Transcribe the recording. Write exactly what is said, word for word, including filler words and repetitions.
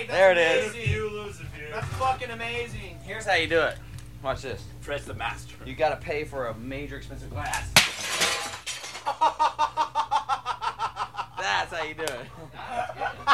That's there it amazing. is. You lose if you. That's fucking amazing. Here's how you do it. Watch this. Press the master. You gotta pay for a major expensive glass. That's how you do it.